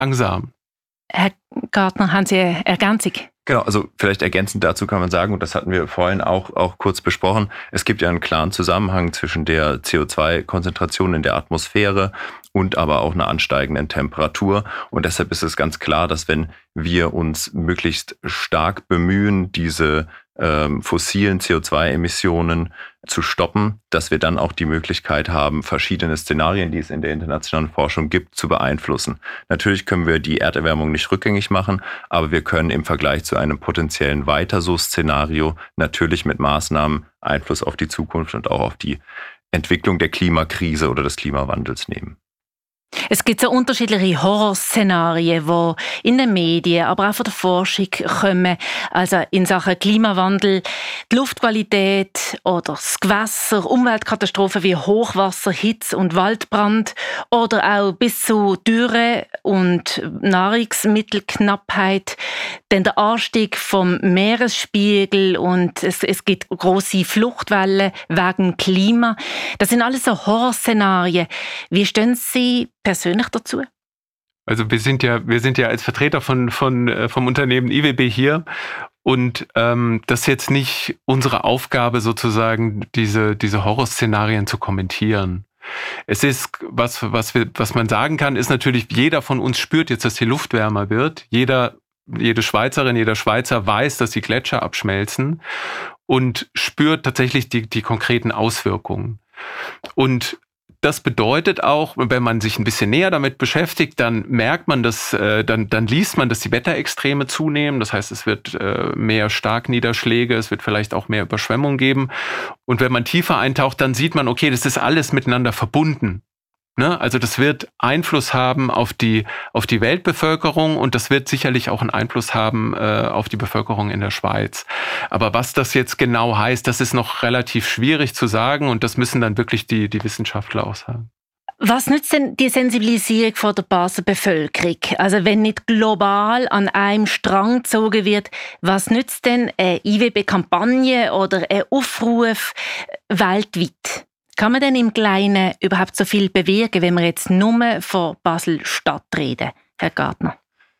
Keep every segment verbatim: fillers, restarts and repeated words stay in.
langsam. Herr Gartner, haben Sie eine Ergänzung? Genau, also vielleicht ergänzend dazu kann man sagen, und das hatten wir vorhin auch, auch kurz besprochen, es gibt ja einen klaren Zusammenhang zwischen der C O zwei Konzentration in der Atmosphäre und aber auch einer ansteigenden Temperatur. Und deshalb ist es ganz klar, dass wenn wir uns möglichst stark bemühen, diese ähm, fossilen C O zwei Emissionen zu stoppen, dass wir dann auch die Möglichkeit haben, verschiedene Szenarien, die es in der internationalen Forschung gibt, zu beeinflussen. Natürlich können wir die Erderwärmung nicht rückgängig machen, aber wir können im Vergleich zu einem potenziellen Weiter-so-Szenario natürlich mit Maßnahmen Einfluss auf die Zukunft und auch auf die Entwicklung der Klimakrise oder des Klimawandels nehmen. Es gibt so unterschiedliche Horrorszenarien, die in den Medien, aber auch von der Forschung kommen. Also in Sachen Klimawandel, die Luftqualität oder das Gewässer, Umweltkatastrophen wie Hochwasser, Hitze und Waldbrand oder auch bis zu Dürre und Nahrungsmittelknappheit. Dann der Anstieg vom Meeresspiegel und es, es gibt grosse Fluchtwellen wegen Klima. Das sind alles so Horrorszenarien. Wie stehen Sie persönlich dazu? Also wir sind ja, wir sind ja als Vertreter von, von, vom Unternehmen I W B hier und ähm, das ist jetzt nicht unsere Aufgabe sozusagen, diese, diese Horrorszenarien zu kommentieren. Es ist, was, was, wir, was man sagen kann, ist natürlich, jeder von uns spürt jetzt, dass die Luft wärmer wird. Jeder, jede Schweizerin, jeder Schweizer weiß, dass die Gletscher abschmelzen und spürt tatsächlich die, die konkreten Auswirkungen. Und das bedeutet auch, wenn man sich ein bisschen näher damit beschäftigt, dann merkt man, dass äh, dann dann liest man, dass die Wetterextreme zunehmen. Das heißt, es wird äh, mehr Starkniederschläge, es wird vielleicht auch mehr Überschwemmungen geben. Und wenn man tiefer eintaucht, dann sieht man, okay, das ist alles miteinander verbunden. Ne? Also das wird Einfluss haben auf die auf die Weltbevölkerung und das wird sicherlich auch einen Einfluss haben äh, auf die Bevölkerung in der Schweiz. Aber was das jetzt genau heißt, das ist noch relativ schwierig zu sagen und das müssen dann wirklich die die Wissenschaftler auch sagen. Was nützt denn die Sensibilisierung von der Basler Bevölkerung? Also wenn nicht global an einem Strang gezogen wird, was nützt denn eine I W B-Kampagne oder ein Aufruf weltweit? Kann man denn im Kleinen überhaupt so viel bewirken, wenn wir jetzt nur von Basel-Stadt reden, Herr Gartner?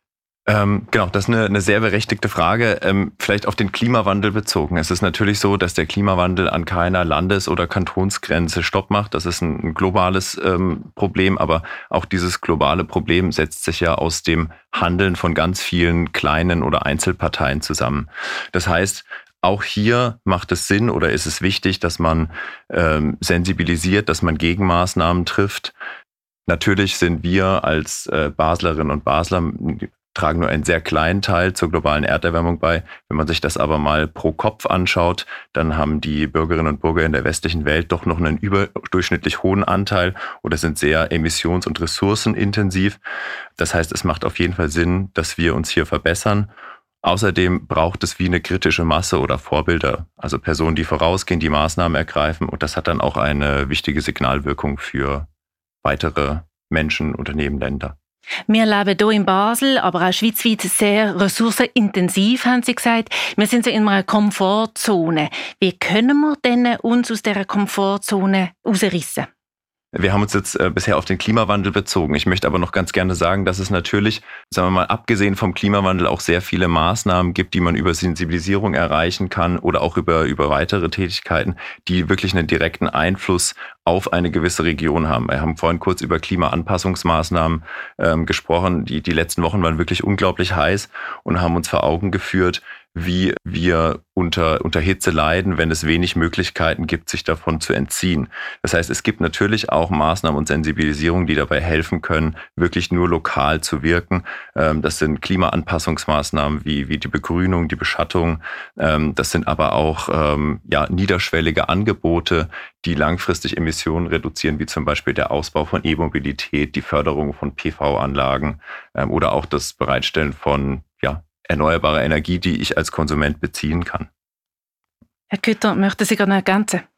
Ähm, genau, das ist eine, eine sehr berechtigte Frage, ähm, vielleicht auf den Klimawandel bezogen. Es ist natürlich so, dass der Klimawandel an keiner Landes- oder Kantonsgrenze Stopp macht. Das ist ein, ein globales ähm, Problem, aber auch dieses globale Problem setzt sich ja aus dem Handeln von ganz vielen kleinen oder Einzelparteien zusammen. Das heißt, auch hier macht es Sinn oder ist es wichtig, dass man ähm, sensibilisiert, dass man Gegenmaßnahmen trifft. Natürlich sind wir als äh, Baslerinnen und Basler, tragen nur einen sehr kleinen Teil zur globalen Erderwärmung bei. Wenn man sich das aber mal pro Kopf anschaut, dann haben die Bürgerinnen und Bürger in der westlichen Welt doch noch einen überdurchschnittlich hohen Anteil oder sind sehr emissions- und ressourcenintensiv. Das heißt, es macht auf jeden Fall Sinn, dass wir uns hier verbessern. Außerdem braucht es wie eine kritische Masse oder Vorbilder, also Personen, die vorausgehen, die Maßnahmen ergreifen. Und das hat dann auch eine wichtige Signalwirkung für weitere Menschen, Unternehmen, Länder. Wir leben hier in Basel, aber auch schweizweit sehr ressourcenintensiv, haben Sie gesagt. Wir sind so in einer Komfortzone. Wie können wir denn uns aus dieser Komfortzone herausreissen? Wir haben uns jetzt äh, bisher auf den Klimawandel bezogen. Ich möchte aber noch ganz gerne sagen, dass es natürlich, sagen wir mal, abgesehen vom Klimawandel auch sehr viele Maßnahmen gibt, die man über Sensibilisierung erreichen kann oder auch über, über weitere Tätigkeiten, die wirklich einen direkten Einfluss auf eine gewisse Region haben. Wir haben vorhin kurz über Klimaanpassungsmaßnahmen ähm, gesprochen. Die, die letzten Wochen waren wirklich unglaublich heiß und haben uns vor Augen geführt, wie wir unter, unter Hitze leiden, wenn es wenig Möglichkeiten gibt, sich davon zu entziehen. Das heißt, es gibt natürlich auch Maßnahmen und Sensibilisierung, die dabei helfen können, wirklich nur lokal zu wirken. Das sind Klimaanpassungsmaßnahmen wie, wie die Begrünung, die Beschattung. Das sind aber auch ja, niederschwellige Angebote, die langfristig Emissionen reduzieren, wie zum Beispiel der Ausbau von E-Mobilität, die Förderung von P V-Anlagen oder auch das Bereitstellen von ja, erneuerbare Energie, die ich als Konsument beziehen kann. Herr Kütter, möchten Sie gerade noch ergänzen?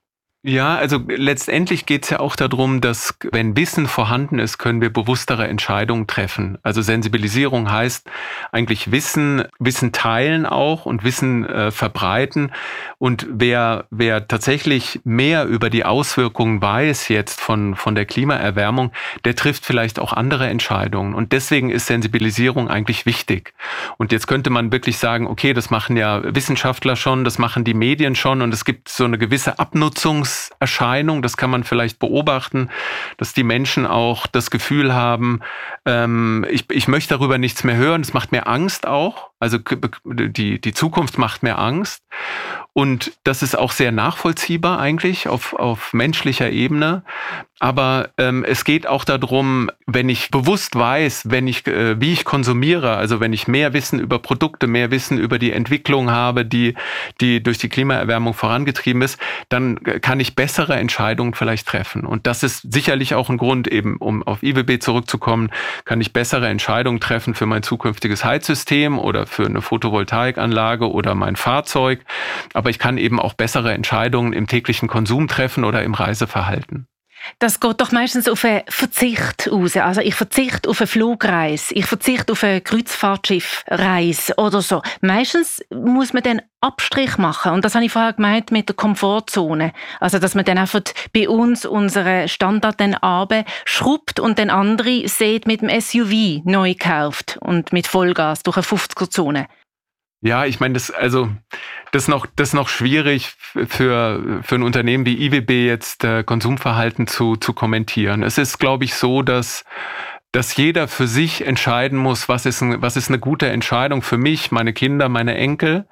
Ja, also letztendlich geht es ja auch darum, dass wenn Wissen vorhanden ist, können wir bewusstere Entscheidungen treffen. Also Sensibilisierung heißt eigentlich Wissen, Wissen teilen auch und Wissen äh, verbreiten. Und wer, wer tatsächlich mehr über die Auswirkungen weiß jetzt von, von der Klimaerwärmung, der trifft vielleicht auch andere Entscheidungen. Und deswegen ist Sensibilisierung eigentlich wichtig. Und jetzt könnte man wirklich sagen, okay, das machen ja Wissenschaftler schon, das machen die Medien schon und es gibt so eine gewisse Abnutzungs Erscheinung, das kann man vielleicht beobachten, dass die Menschen auch das Gefühl haben, ähm, ich, ich möchte darüber nichts mehr hören, es macht mir Angst auch, also die, die Zukunft macht mir Angst und das ist auch sehr nachvollziehbar eigentlich auf, auf menschlicher Ebene, aber ähm, es geht auch darum, wenn ich bewusst weiß, wenn ich, äh, wie ich konsumiere, also wenn ich mehr Wissen über Produkte, mehr Wissen über die Entwicklung habe, die, die durch die Klimaerwärmung vorangetrieben ist, dann kann ich bessere Entscheidungen vielleicht treffen. Und das ist sicherlich auch ein Grund, eben um auf I W B zurückzukommen, kann ich bessere Entscheidungen treffen für mein zukünftiges Heizsystem oder für eine Photovoltaikanlage oder mein Fahrzeug. Aber ich kann eben auch bessere Entscheidungen im täglichen Konsum treffen oder im Reiseverhalten. Das geht doch meistens auf einen Verzicht raus. Also ich verzichte auf eine Flugreise, ich verzichte auf eine Kreuzfahrtschiffreise oder so. Meistens muss man dann Abstrich machen. Und das habe ich vorher gemeint mit der Komfortzone. Also dass man dann einfach bei uns unseren Standard dann runterschraubt und dann andere sieht mit dem S U V neu gekauft und mit Vollgas durch eine fünfziger-Zone. Ja, ich meine, das also das ist noch das ist noch schwierig für für ein Unternehmen wie I W B jetzt äh, Konsumverhalten zu zu kommentieren. Es ist, glaube ich, so, dass dass jeder für sich entscheiden muss, was ist ein, was ist eine gute Entscheidung für mich, meine Kinder, meine Enkel.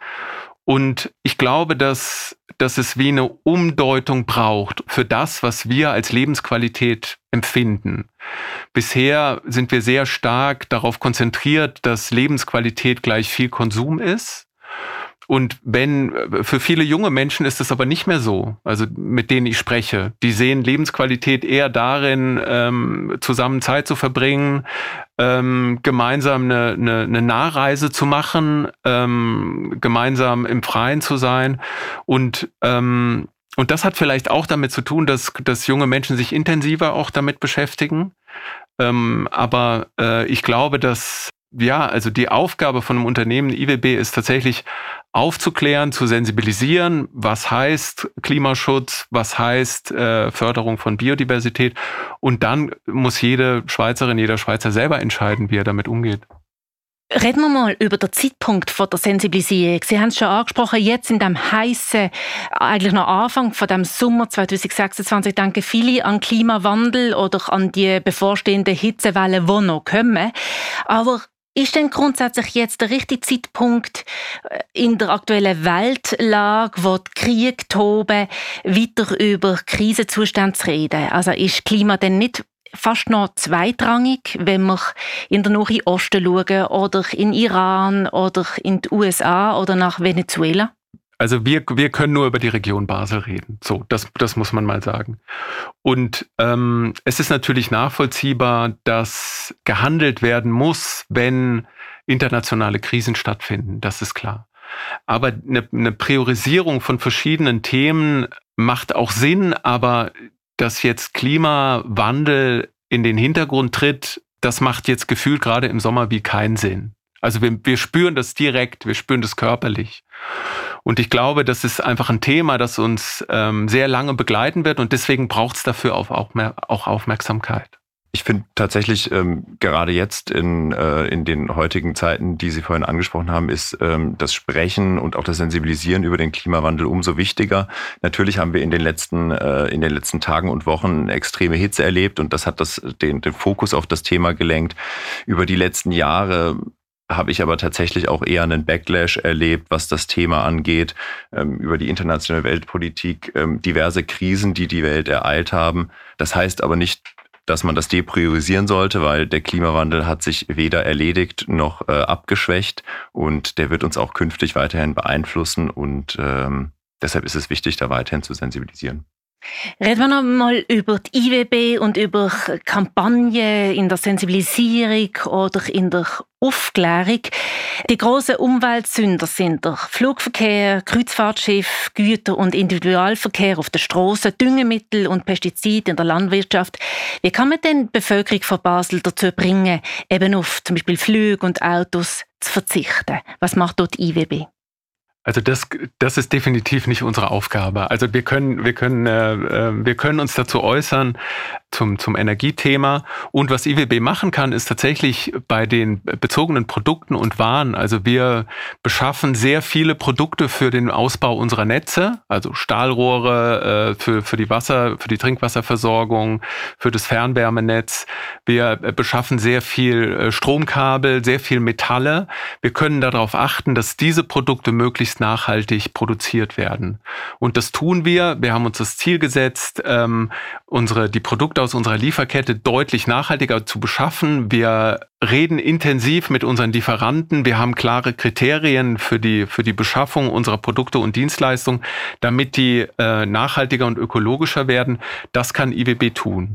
Und ich glaube, dass dass es wie eine Umdeutung braucht für das, was wir als Lebensqualität empfinden. Bisher sind wir sehr stark darauf konzentriert, dass Lebensqualität gleich viel Konsum ist. Und wenn, für viele junge Menschen ist es aber nicht mehr so, also mit denen ich spreche. Die sehen Lebensqualität eher darin, ähm, zusammen Zeit zu verbringen, ähm, gemeinsam eine, eine, eine Nahreise zu machen, ähm, gemeinsam im Freien zu sein. Und, ähm, und das hat vielleicht auch damit zu tun, dass, dass junge Menschen sich intensiver auch damit beschäftigen. Ähm, aber äh, ich glaube, dass ja, also die Aufgabe von einem Unternehmen I W B ist tatsächlich aufzuklären, zu sensibilisieren, was heißt Klimaschutz, was heißt äh, Förderung von Biodiversität. Und dann muss jede Schweizerin, jeder Schweizer selber entscheiden, wie er damit umgeht. Reden wir mal über den Zeitpunkt von der Sensibilisierung. Sie haben es schon angesprochen, jetzt in dem heißen, eigentlich noch Anfang von dem Sommer zwanzig sechsundzwanzig denken viele an Klimawandel oder an die bevorstehenden Hitzewellen, die noch kommen. Aber ist denn grundsätzlich jetzt der richtige Zeitpunkt in der aktuellen Weltlage, wo die Kriege toben, weiter über Krisenzustände zu reden? Also ist Klima denn nicht fast noch zweitrangig, wenn wir in der Nahen Osten schauen oder in Iran oder in die U S A oder nach Venezuela? Also wir, wir können nur über die Region Basel reden. So, das, das muss man mal sagen. Und ähm, es ist natürlich nachvollziehbar, dass gehandelt werden muss, wenn internationale Krisen stattfinden. Das ist klar. Aber eine, eine Priorisierung von verschiedenen Themen macht auch Sinn, aber dass jetzt Klimawandel in den Hintergrund tritt, das macht jetzt gefühlt gerade im Sommer wie keinen Sinn. Also wir, wir spüren das direkt, wir spüren das körperlich. Und ich glaube, das ist einfach ein Thema, das uns ähm, sehr lange begleiten wird und deswegen braucht es dafür auch, auch, mehr, auch Aufmerksamkeit. Ich finde tatsächlich, ähm, gerade jetzt in, äh, in den heutigen Zeiten, die Sie vorhin angesprochen haben, ist ähm, das Sprechen und auch das Sensibilisieren über den Klimawandel umso wichtiger. Natürlich haben wir in den letzten, äh, in den letzten Tagen und Wochen extreme Hitze erlebt und das hat das, den, den Fokus auf das Thema gelenkt. Über die letzten Jahre habe ich aber tatsächlich auch eher einen Backlash erlebt, was das Thema angeht, ähm, über die internationale Weltpolitik, ähm, diverse Krisen, die die Welt ereilt haben. Das heißt aber nicht, dass man das depriorisieren sollte, weil der Klimawandel hat sich weder erledigt noch äh, abgeschwächt und der wird uns auch künftig weiterhin beeinflussen und ähm, deshalb ist es wichtig, da weiterhin zu sensibilisieren. Reden wir noch mal über die I W B und über Kampagnen in der Sensibilisierung oder in der Aufklärung. Die grossen Umweltsünder sind der Flugverkehr, Kreuzfahrtschiff, Güter- und Individualverkehr auf der Straße, Düngemittel und Pestizide in der Landwirtschaft. Wie kann man denn die Bevölkerung von Basel dazu bringen, eben auf zum Beispiel Flüge und Autos zu verzichten? Was macht dort die I W B? Also das, das ist definitiv nicht unsere Aufgabe. Also wir können, wir können, äh, wir können uns dazu äußern zum, zum Energiethema. Und was I W B machen kann, ist tatsächlich bei den bezogenen Produkten und Waren. Also wir beschaffen sehr viele Produkte für den Ausbau unserer Netze, also Stahlrohre äh, für, für die Wasser, für die Trinkwasserversorgung, für das Fernwärmenetz. Wir beschaffen sehr viel Stromkabel, sehr viel Metalle. Wir können darauf achten, dass diese Produkte möglichst nachhaltig produziert werden. Und das tun wir. Wir haben uns das Ziel gesetzt, ähm, unsere, die Produkte aus unserer Lieferkette deutlich nachhaltiger zu beschaffen. Wir reden intensiv mit unseren Lieferanten. Wir haben klare Kriterien für die, für die Beschaffung unserer Produkte und Dienstleistungen, damit die äh, nachhaltiger und ökologischer werden. Das kann I W B tun.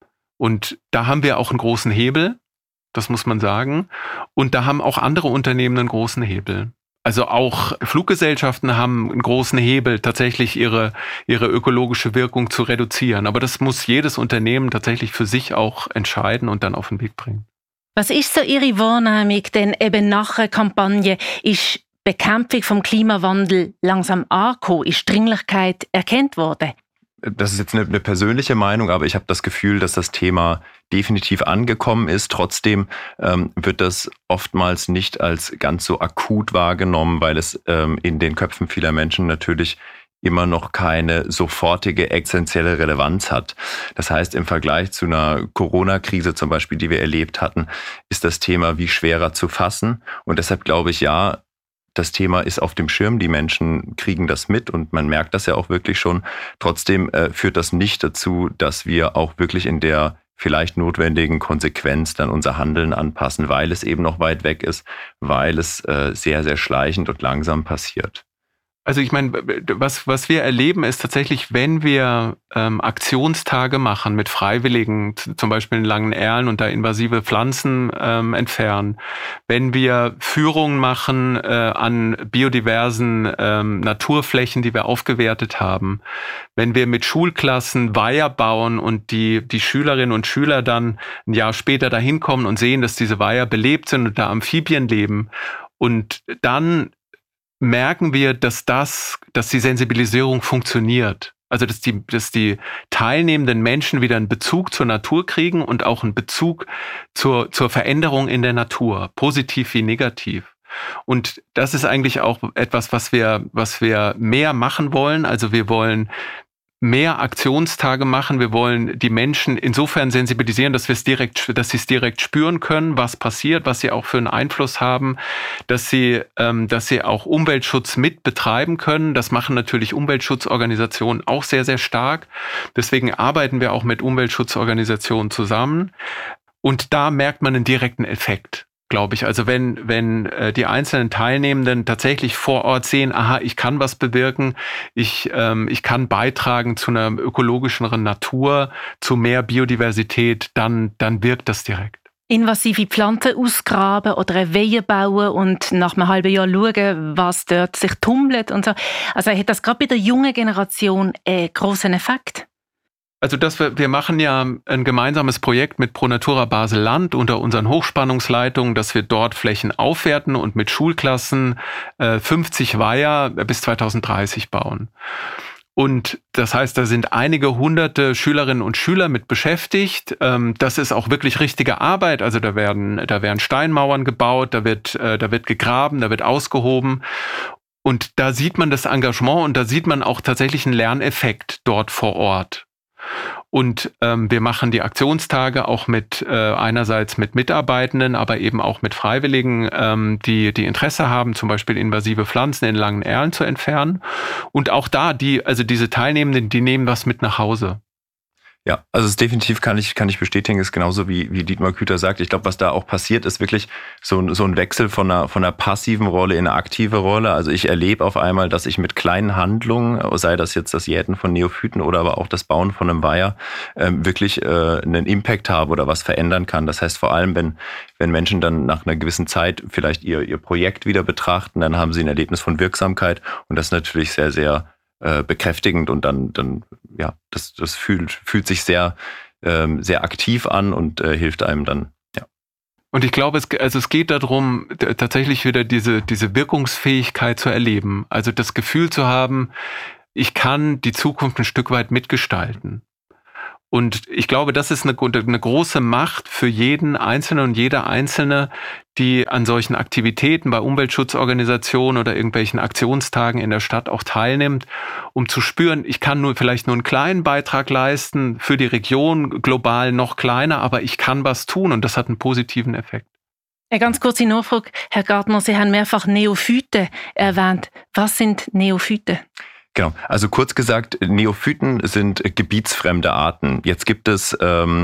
Und da haben wir auch einen großen Hebel. Das muss man sagen. Und da haben auch andere Unternehmen einen großen Hebel. Also auch Fluggesellschaften haben einen großen Hebel, tatsächlich ihre, ihre ökologische Wirkung zu reduzieren. Aber das muss jedes Unternehmen tatsächlich für sich auch entscheiden und dann auf den Weg bringen. Was ist so Ihre Wahrnehmung denn eben nach einer Kampagne? Ist die Bekämpfung vom Klimawandel langsam angekommen? Ist Dringlichkeit erkannt worden? Das ist jetzt eine, eine persönliche Meinung, aber ich habe das Gefühl, dass das Thema definitiv angekommen ist. Trotzdem ähm, wird das oftmals nicht als ganz so akut wahrgenommen, weil es ähm, in den Köpfen vieler Menschen natürlich immer noch keine sofortige essentielle Relevanz hat. Das heißt, im Vergleich zu einer Corona-Krise zum Beispiel, die wir erlebt hatten, ist das Thema wie schwerer zu fassen. Und deshalb glaube ich, ja, das Thema ist auf dem Schirm, die Menschen kriegen das mit und man merkt das ja auch wirklich schon. Trotzdem äh, führt das nicht dazu, dass wir auch wirklich in der vielleicht notwendigen Konsequenz dann unser Handeln anpassen, weil es eben noch weit weg ist, weil es äh, sehr, sehr schleichend und langsam passiert. Also ich meine, was, was wir erleben, ist tatsächlich, wenn wir ähm, Aktionstage machen mit Freiwilligen, zum Beispiel in Langenerlen und da invasive Pflanzen ähm, entfernen, wenn wir Führungen machen äh, an biodiversen ähm, Naturflächen, die wir aufgewertet haben, wenn wir mit Schulklassen Weiher bauen und die, die Schülerinnen und Schüler dann ein Jahr später dahin kommen und sehen, dass diese Weiher belebt sind und da Amphibien leben und dann merken wir, dass das, dass die Sensibilisierung funktioniert. Also, dass die, dass die teilnehmenden Menschen wieder einen Bezug zur Natur kriegen und auch einen Bezug zur, zur Veränderung in der Natur, positiv wie negativ. Und das ist eigentlich auch etwas, was wir, was wir mehr machen wollen. Also, wir wollen mehr Aktionstage machen. Wir wollen die Menschen insofern sensibilisieren, dass wir es direkt, dass sie es direkt spüren können, was passiert, was sie auch für einen Einfluss haben, dass sie, ähm, dass sie auch Umweltschutz mit betreiben können. Das machen natürlich Umweltschutzorganisationen auch sehr, sehr stark. Deswegen arbeiten wir auch mit Umweltschutzorganisationen zusammen. Und da merkt man einen direkten Effekt, glaube ich. Also wenn, wenn äh, die einzelnen Teilnehmenden tatsächlich vor Ort sehen, aha, ich kann was bewirken, ich, ähm, ich kann beitragen zu einer ökologischeren Natur, zu mehr Biodiversität, dann, dann wirkt das direkt. Invasive Pflanzen ausgraben oder eine Weihe bauen und nach einem halben Jahr schauen, was dort sich tummelt und so. Also hat das gerade bei der jungen Generation einen grossen Effekt? Also das, wir, wir machen ja ein gemeinsames Projekt mit Pro Natura Basel-Land unter unseren Hochspannungsleitungen, dass wir dort Flächen aufwerten und mit Schulklassen äh, fünfzig Weiher bis zweitausenddreißig bauen. Und das heißt, da sind einige hunderte Schülerinnen und Schüler mit beschäftigt. Ähm, das ist auch wirklich richtige Arbeit. Also da werden, da werden Steinmauern gebaut, da wird, äh, da wird gegraben, da wird ausgehoben. Und da sieht man das Engagement und da sieht man auch tatsächlich einen Lerneffekt dort vor Ort. Und ähm, wir machen die Aktionstage auch mit äh, einerseits mit Mitarbeitenden, aber eben auch mit Freiwilligen, ähm, die die Interesse haben, zum Beispiel invasive Pflanzen in Langenerlen zu entfernen. Und auch da, die, also diese Teilnehmenden, die nehmen was mit nach Hause. Ja, also es definitiv kann ich, kann ich bestätigen, ist genauso wie, wie Dietmar Küter sagt. Ich glaube, was da auch passiert, ist wirklich so ein, so ein Wechsel von einer, von einer passiven Rolle in eine aktive Rolle. Also ich erlebe auf einmal, dass ich mit kleinen Handlungen, sei das jetzt das Jäten von Neophyten oder aber auch das Bauen von einem Weiher, ähm, wirklich äh, einen Impact habe oder was verändern kann. Das heißt vor allem, wenn, wenn Menschen dann nach einer gewissen Zeit vielleicht ihr, ihr Projekt wieder betrachten, dann haben sie ein Erlebnis von Wirksamkeit und das ist natürlich sehr, sehr äh, bekräftigend und dann, dann ja, das, das fühlt, fühlt sich sehr, ähm, sehr aktiv an und äh, hilft einem dann, ja. Und ich glaube, es, also es geht darum, tatsächlich wieder diese, diese Wirkungsfähigkeit zu erleben. Also das Gefühl zu haben, ich kann die Zukunft ein Stück weit mitgestalten. Und ich glaube, das ist eine, eine große Macht für jeden Einzelnen und jede Einzelne, die an solchen Aktivitäten bei Umweltschutzorganisationen oder irgendwelchen Aktionstagen in der Stadt auch teilnimmt, um zu spüren, ich kann nur vielleicht nur einen kleinen Beitrag leisten, für die Region global noch kleiner, aber ich kann was tun und das hat einen positiven Effekt. Eine ganz kurze Nachfrage, Herr Gartner, Sie haben mehrfach Neophyten erwähnt. Was sind Neophyten? Genau, also kurz gesagt, Neophyten sind gebietsfremde Arten. Jetzt gibt es ähm,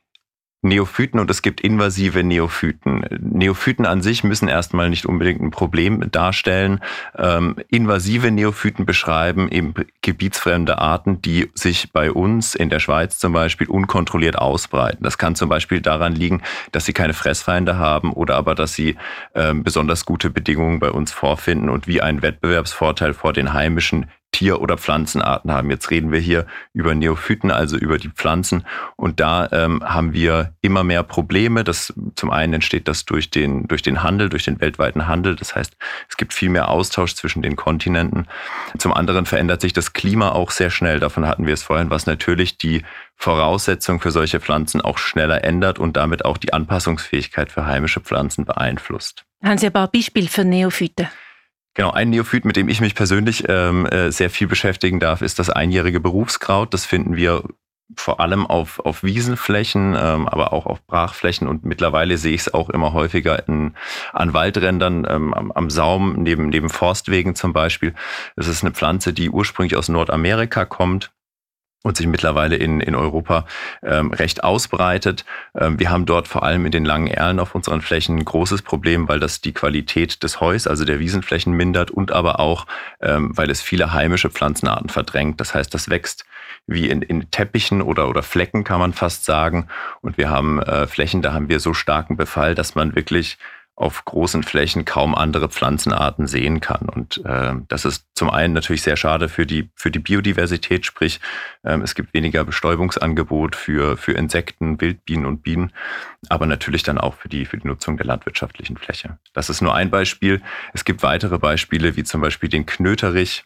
Neophyten und es gibt invasive Neophyten. Neophyten an sich müssen erstmal nicht unbedingt ein Problem darstellen. Ähm, invasive Neophyten beschreiben eben gebietsfremde Arten, die sich bei uns in der Schweiz zum Beispiel unkontrolliert ausbreiten. Das kann zum Beispiel daran liegen, dass sie keine Fressfeinde haben oder aber, dass sie ähm, besonders gute Bedingungen bei uns vorfinden und wie einen Wettbewerbsvorteil vor den heimischen Tier- oder Pflanzenarten haben. Jetzt reden wir hier über Neophyten, also über die Pflanzen. Und da ähm, haben wir immer mehr Probleme. Das, zum einen entsteht das durch den, durch den Handel, durch den weltweiten Handel. Das heißt, es gibt viel mehr Austausch zwischen den Kontinenten. Zum anderen verändert sich das Klima auch sehr schnell. Davon hatten wir es vorhin, was natürlich die Voraussetzungen für solche Pflanzen auch schneller ändert und damit auch die Anpassungsfähigkeit für heimische Pflanzen beeinflusst. Haben Sie ein paar Beispiele für Neophyten? Genau, ein Neophyt, mit dem ich mich persönlich ähm, sehr viel beschäftigen darf, ist das einjährige Berufskraut. Das finden wir vor allem auf, auf Wiesenflächen, ähm, aber auch auf Brachflächen und mittlerweile sehe ich es auch immer häufiger in, an Waldrändern, ähm, am, am Saum, neben, neben Forstwegen zum Beispiel. Das ist eine Pflanze, die ursprünglich aus Nordamerika kommt und sich mittlerweile in, in Europa ähm, recht ausbreitet. Ähm, wir haben dort vor allem in den langen Erlen auf unseren Flächen ein großes Problem, weil das die Qualität des Heus, also der Wiesenflächen, mindert und aber auch, ähm, weil es viele heimische Pflanzenarten verdrängt. Das heißt, das wächst wie in, in Teppichen oder, oder Flecken, kann man fast sagen. Und wir haben äh, Flächen, da haben wir so starken Befall, dass man wirklich auf großen Flächen kaum andere Pflanzenarten sehen kann. Und äh, das ist zum einen natürlich sehr schade für die für die Biodiversität, sprich ähm, es gibt weniger Bestäubungsangebot für für Insekten, Wildbienen und Bienen, aber natürlich dann auch für die für die Nutzung der landwirtschaftlichen Fläche. Das ist nur ein Beispiel. Es gibt weitere Beispiele, wie zum Beispiel den Knöterich.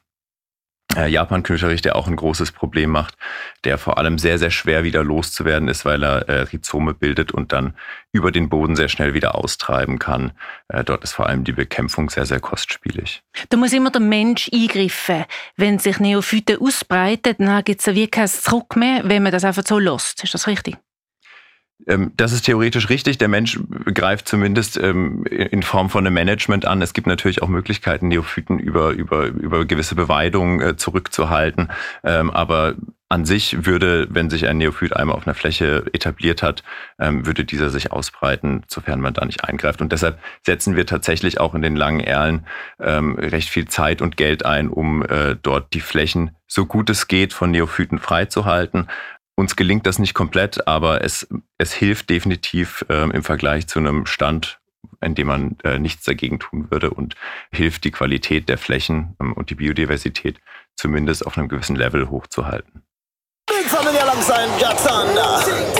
Äh, Japan-Knöterich, der auch ein großes Problem macht, der vor allem sehr, sehr schwer wieder loszuwerden ist, weil er äh, Rhizome bildet und dann über den Boden sehr schnell wieder austreiben kann. Äh, dort ist vor allem die Bekämpfung sehr, sehr kostspielig. Da muss immer der Mensch eingreifen. Wenn sich Neophyten ausbreiten, dann gibt es wie kein Zurück mehr, wenn man das einfach so lässt. Ist das richtig? Das ist theoretisch richtig. Der Mensch greift zumindest in Form von einem Management an. Es gibt natürlich auch Möglichkeiten, Neophyten über, über, über gewisse Beweidungen zurückzuhalten. Aber an sich würde, wenn sich ein Neophyt einmal auf einer Fläche etabliert hat, würde dieser sich ausbreiten, sofern man da nicht eingreift. Und deshalb setzen wir tatsächlich auch in den langen Erlen recht viel Zeit und Geld ein, um dort die Flächen, so gut es geht, von Neophyten freizuhalten. Uns gelingt das nicht komplett, aber es, es hilft definitiv ähm, im Vergleich zu einem Stand, in dem man äh, nichts dagegen tun würde und hilft, die Qualität der Flächen ähm, und die Biodiversität zumindest auf einem gewissen Level hochzuhalten.